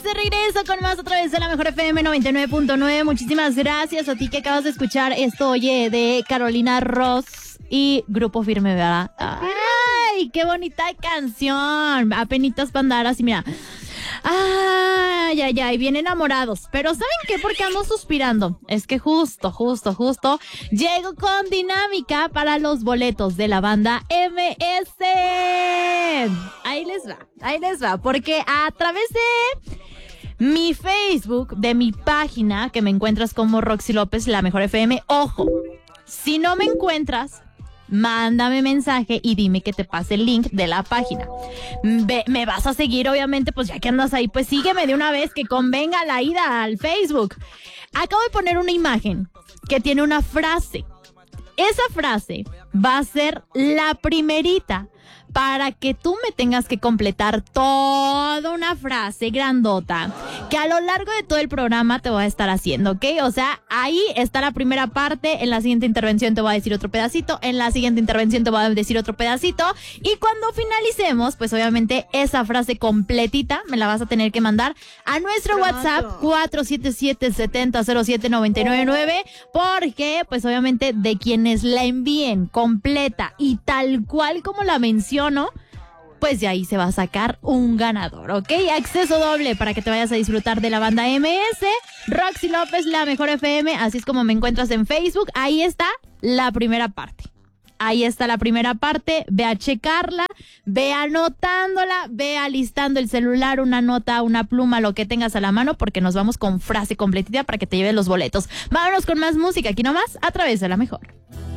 De regreso con más a través de la Mejor FM 99.9. Muchísimas gracias a ti que acabas de escuchar esto, oye, de Carolina Ross y Grupo Firme, ¿verdad? ¡Ay, qué bonita canción! Apenitas pandaras y mira... ¡Ay, ay, ay! Bien enamorados. Pero ¿saben qué? Porque ando suspirando. Es que justo llego con dinámica para los boletos de la banda MS. Ahí les va. Porque a través de mi Facebook, de mi página, que me encuentras como Roxy López, la Mejor FM. Ojo, si no me encuentras, mándame mensaje y dime que te pase el link de la página. Me vas a seguir, obviamente, pues ya que andas ahí, pues sígueme de una vez, que convenga la ida al Facebook. Acabo de poner una imagen que tiene una frase. Esa frase va a ser la primerita para que tú me tengas que completar toda una frase grandota que a lo largo de todo el programa te voy a estar haciendo, ¿ok? O sea, ahí está la primera parte, en la siguiente intervención te voy a decir otro pedacito, en la siguiente intervención te voy a decir otro pedacito, y cuando finalicemos, pues obviamente esa frase completita me la vas a tener que mandar a nuestro WhatsApp 477-7007-999, porque pues obviamente de quienes la envíen completa y tal cual como la menciono, pues de ahí se va a sacar un ganador, ¿ok? Acceso doble para que te vayas a disfrutar de la banda MS, Roxy López, la Mejor FM, así es como me encuentras en Facebook. Ahí está la primera parte. Ve a checarla, ve anotándola, ve alistando el celular, una nota, una pluma, lo que tengas a la mano, porque nos vamos con frase completita para que te lleves los boletos. Vámonos con más música, aquí nomás, a través de la Mejor.